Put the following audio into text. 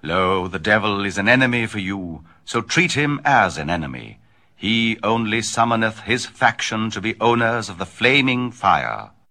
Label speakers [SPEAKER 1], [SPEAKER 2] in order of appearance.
[SPEAKER 1] Lo, the devil is an enemy for you, so treat him as an enemy. He only summoneth his faction to be owners of the flaming fire.